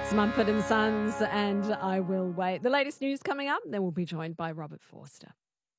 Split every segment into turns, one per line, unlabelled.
It's Mumford and Sons and I Will Wait. The latest news coming up, then we'll be joined by Robert Forster.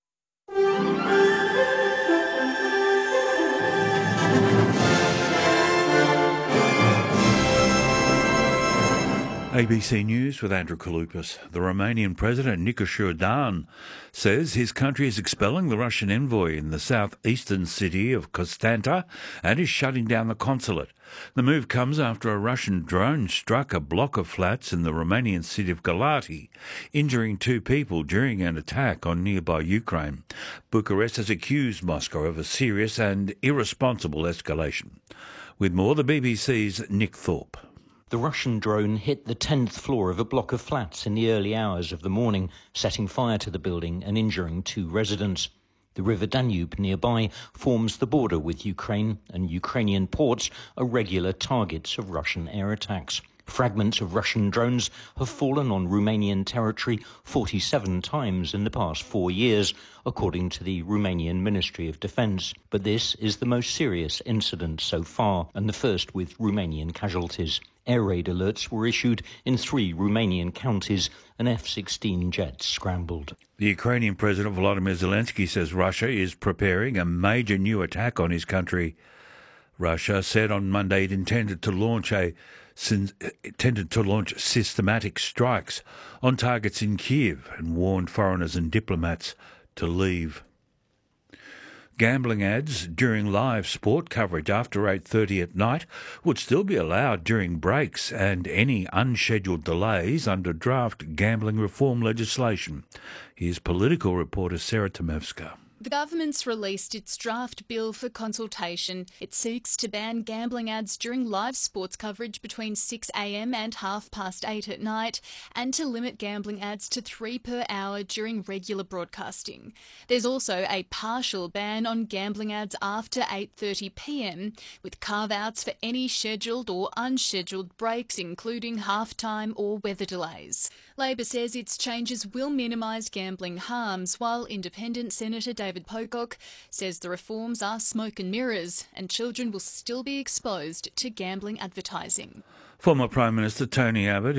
ABC News with Andrew Kaloupas. The Romanian President Nicolae Dan says his country is expelling the Russian envoy in the southeastern city of Constanta and is shutting down the consulate. The move comes after a Russian drone struck a block of flats in the Romanian city of Galati, injuring 2 people during an attack on nearby Ukraine. Bucharest has accused Moscow of a serious and irresponsible escalation. With more, the BBC's Nick Thorpe.
The Russian drone hit the 10th floor of a block of flats in the early hours of the morning, setting fire to the building and injuring 2 residents. The River Danube nearby forms the border with Ukraine, and Ukrainian ports are regular targets of Russian air attacks. Fragments of Russian drones have fallen on Romanian territory 47 times in the past 4 years, according to the Romanian Ministry of Defence. But this is the most serious incident so far, and the first with Romanian casualties. Air raid alerts were issued in 3 Romanian counties, and F-16 jets scrambled.
The Ukrainian President Volodymyr Zelensky says Russia is preparing a major new attack on his country. Russia said on Monday it intended to launch systematic strikes on targets in Kiev and warned foreigners and diplomats to leave. Gambling ads during live sport coverage after 8:30 at night would still be allowed during breaks and any unscheduled delays under draft gambling reform legislation. Here's political reporter Sarah Tomevska.
The government's released its draft bill for consultation. It seeks to ban gambling ads during live sports coverage between 6 a.m. and 8:30 at night, and to limit gambling ads to 3 per hour during regular broadcasting. There's also a partial ban on gambling ads after 8:30 p.m, with carve-outs for any scheduled or unscheduled breaks, including halftime or weather delays. Labor says its changes will minimise gambling harms, while Independent Senator David Pocock says the reforms are smoke and mirrors and children will still be exposed to gambling advertising.
Former Prime Minister Tony Abbott